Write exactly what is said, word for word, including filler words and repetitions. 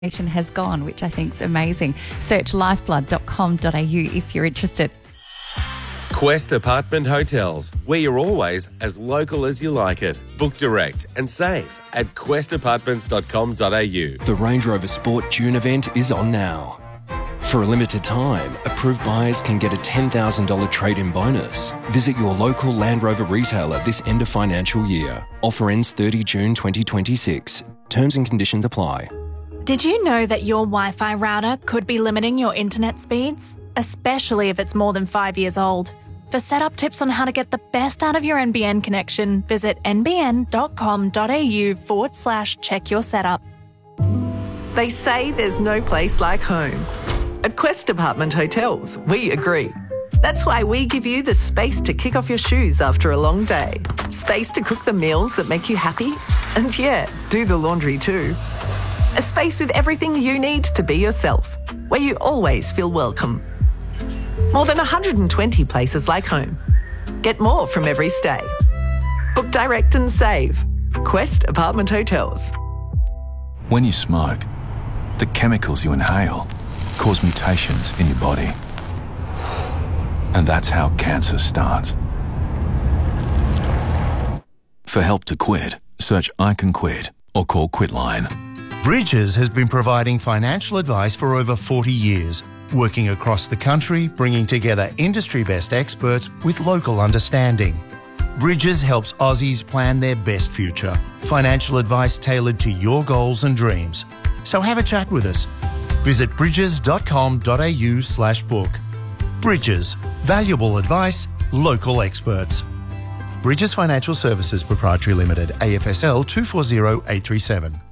has gone, which I think is amazing. Search lifeblood dot com dot a u if you're interested. Quest Apartment Hotels, where you're always as local as you like it. Book direct and save at quest apartments dot com dot a u. The Range Rover Sport June event is on now. For a limited time, approved buyers can get a ten thousand dollars trade-in bonus. Visit your local Land Rover retailer this end of financial year. Offer ends thirtieth of June twenty twenty-six. Terms and conditions apply. Did you know that your Wi-Fi router could be limiting your internet speeds? Especially if it's more than five years old. For setup tips on how to get the best out of your N B N connection, visit n b n dot com dot a u forward slash check your setup. They say there's no place like home. At Quest Apartment Hotels, we agree. That's why we give you the space to kick off your shoes after a long day. Space to cook the meals that make you happy. And yeah, do the laundry too. A space with everything you need to be yourself, where you always feel welcome. More than one hundred twenty places like home. Get more from every stay. Book direct and save. Quest Apartment Hotels. When you smoke, the chemicals you inhale cause mutations in your body. And that's how cancer starts. For help to quit, search I Can Quit or call Quitline. Bridges has been providing financial advice for over forty years, working across the country, bringing together industry-best experts with local understanding. Bridges helps Aussies plan their best future. Financial advice tailored to your goals and dreams. So have a chat with us. Visit bridges dot com dot a u slash book. Bridges. Valuable advice, local experts. Bridges Financial Services Proprietary Limited, A F S L two four zero eight three seven.